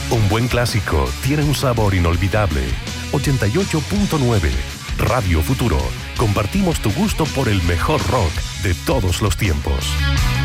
Un buen clásico tiene un sabor inolvidable. 88.9 Radio Futuro. Compartimos tu gusto por el mejor rock de todos los tiempos.